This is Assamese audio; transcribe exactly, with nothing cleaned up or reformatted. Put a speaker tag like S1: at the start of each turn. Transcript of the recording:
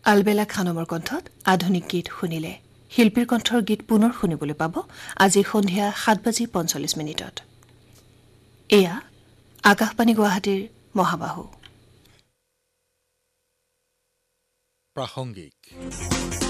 S1: আলবেলা খানমৰ কণ্ঠত আধুনিক গীত শুনিলে শিল্পীৰ কণ্ঠৰ গীত পুনৰ শুনিবলৈ পাব আজি সন্ধিয়া সাত বাজি পঞ্চল্লিছ মিনিটত এয়া আকাশবাণী গুৱাহাটীৰ মহাবাহু
S2: প্ৰাসংগিক